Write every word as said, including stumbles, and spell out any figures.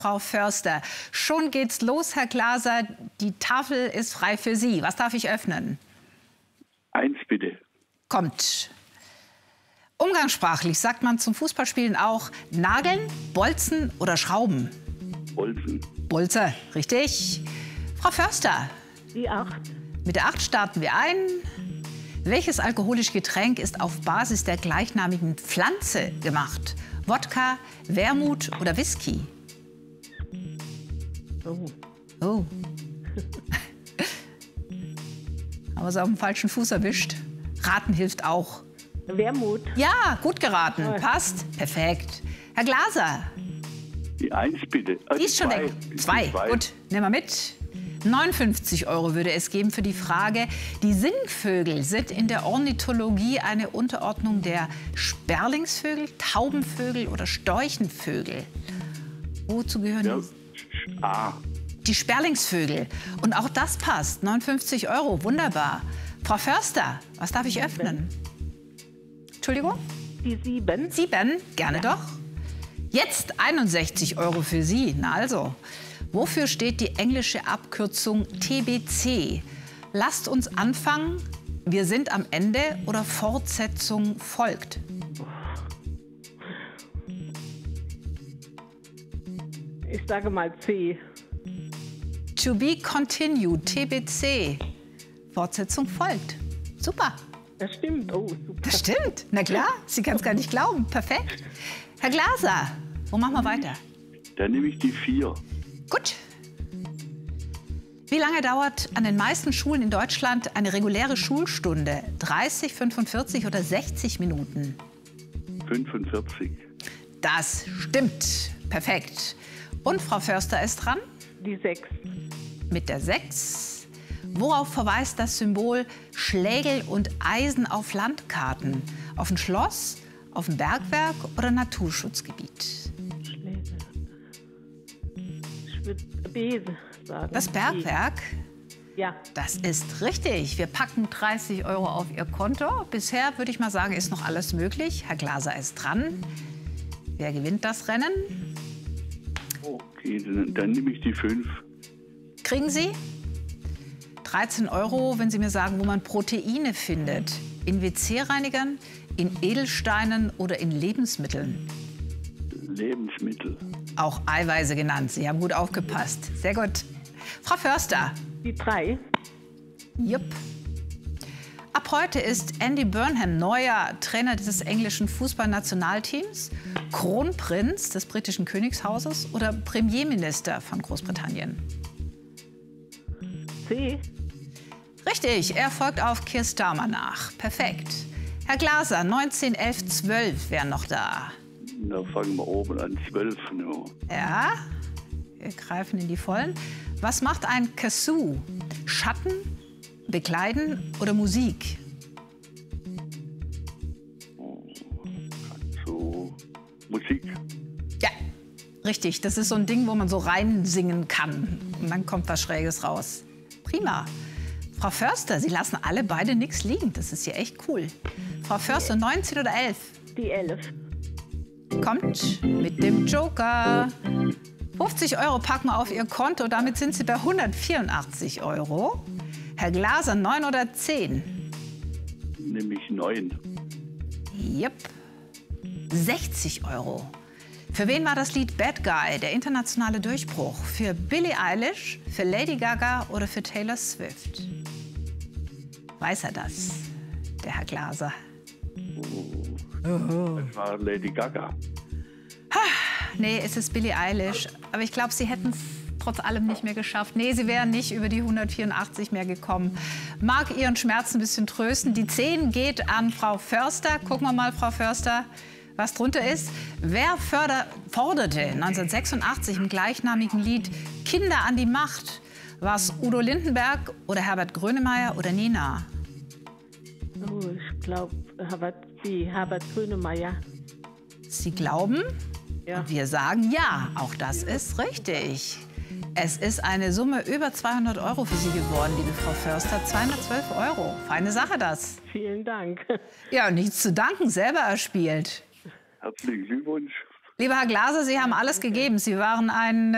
Frau Förster, schon geht's los, Herr Glaser. Die Tafel ist frei für Sie. Was darf ich öffnen? Eins bitte. Kommt. Umgangssprachlich sagt man zum Fußballspielen auch Nageln, Bolzen oder Schrauben. Bolzen. Bolze, richtig. Frau Förster. Die acht. Mit der acht starten wir ein. Welches alkoholische Getränk ist auf Basis der gleichnamigen Pflanze gemacht? Wodka, Wermut oder Whisky? Oh. Oh. Haben wir sie auf dem falschen Fuß erwischt? Raten hilft auch. Wermut. Ja, gut geraten. Passt. Perfekt. Herr Glaser. Die Eins bitte. Äh, Die ist schon zwei. weg. Die Zwei. Gut, nehmen wir mit. neunundfünfzig Euro würde es geben für die Frage, die Singvögel sind in der Ornithologie eine Unterordnung der Sperlingsvögel, Taubenvögel oder Storchenvögel. Wozu gehören Ja. die? A. Die Sperlingsvögel. Und auch das passt. neunundfünfzig Euro, wunderbar. Frau Förster, was darf ich öffnen? Entschuldigung? Die sieben. Sieben, gerne doch. Jetzt einundsechzig Euro für Sie. Na also, wofür steht die englische Abkürzung T B C? Lasst uns anfangen. Wir sind am Ende oder Fortsetzung folgt. Ich sage mal C. To be continued, T B C. Fortsetzung folgt. Super. Das stimmt. Oh, super. Das stimmt. Na klar, Sie kann es gar nicht glauben. Perfekt. Herr Glaser, wo machen wir weiter? Dann nehme ich die vier. Gut. Wie lange dauert an den meisten Schulen in Deutschland eine reguläre Schulstunde? dreißig, fünfundvierzig oder sechzig Minuten? fünfundvierzig. Das stimmt. Perfekt. Und Frau Förster ist dran Die sechs. mit der sechs. Worauf verweist das Symbol Schlägel und Eisen auf Landkarten? Auf ein Schloss, auf ein Bergwerk oder Naturschutzgebiet? Schläge. Ich würde B sagen. Das Bergwerk? Ja. Das ist richtig. Wir packen dreißig Euro auf Ihr Konto. Bisher würde ich mal sagen, ist noch alles möglich. Herr Glaser ist dran. Wer gewinnt das Rennen? Okay, dann, dann nehme ich die fünf. Kriegen Sie dreizehn Euro, wenn Sie mir sagen, wo man Proteine findet. In W C-Reinigern, in Edelsteinen oder in Lebensmitteln. Lebensmittel. Auch Eiweiße genannt. Sie haben gut aufgepasst. Sehr gut. Frau Förster. Die drei. Jupp. Ab heute ist Andy Burnham neuer Trainer des englischen Fußballnationalteams, Kronprinz des britischen Königshauses oder Premierminister von Großbritannien. C. Richtig, er folgt auf Keir Starmer nach. Perfekt. Herr Glaser, neunzehn, elf, zwölf wären noch da. Da fangen wir oben an, zwölf. No. Ja, wir greifen in die Vollen. Was macht ein Kazoo? Schatten, Bekleiden oder Musik? So, Musik. Ja, richtig. Das ist so ein Ding, wo man so reinsingen kann. Und dann kommt was Schräges raus. Prima. Frau Förster, Sie lassen alle beide nichts liegen. Das ist ja echt cool. Frau Förster, neunzehn oder elf? Die elf. Kommt mit dem Joker. fünfzig Euro packen wir auf Ihr Konto. Damit sind Sie bei hundertvierundachtzig Euro. Herr Glaser, neun oder zehn? Nehme ich neun. Jupp. sechzig Euro. Für wen war das Lied Bad Guy, der internationale Durchbruch? Für Billie Eilish, für Lady Gaga oder für Taylor Swift? Weiß er das, der Herr Glaser? Oh. Das war Lady Gaga. Nee, es ist Billie Eilish. Aber ich glaube, Sie hätten es trotz allem nicht mehr geschafft. Nee, Sie wären nicht über die hundertvierundachtzig mehr gekommen. Mag Ihren Schmerz ein bisschen trösten. Die zehn geht an Frau Förster. Gucken wir mal, Frau Förster, was drunter ist. Wer förder, forderte neunzehnhundertsechsundachtzig im gleichnamigen Lied Kinder an die Macht? War es Udo Lindenberg oder Herbert Grönemeyer oder Nina? Oh, ich glaube, Herbert, die Herbert Grönemeyer. Sie glauben? Ja. Wir sagen ja, auch das ist richtig. Es ist eine Summe über zweihundert Euro für Sie geworden, liebe Frau Förster. zweihundertzwölf Euro. Feine Sache das. Vielen Dank. Ja, nichts zu danken, selber erspielt. Herzlichen Glückwunsch. Lieber Herr Glaser, Sie haben alles gegeben. Sie waren ein